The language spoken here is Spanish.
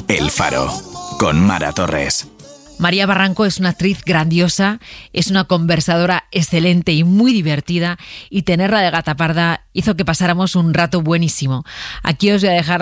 El Faro, con Mara Torres. María Barranco es una actriz grandiosa, es una conversadora excelente y muy divertida, y tenerla de gata parda hizo que pasáramos un rato buenísimo. Aquí os voy a dejar